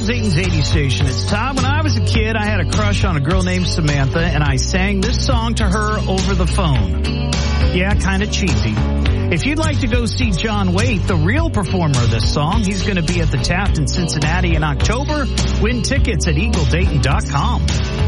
Dayton's 80 station. It's Todd. When I was a kid, I had a crush on a girl named Samantha, and I sang this song to her over the phone. Yeah, kind of cheesy. If you'd like to go see John Waite, the real performer of this song, he's going to be at the Taft in Cincinnati in October. Win tickets at EagleDayton.com.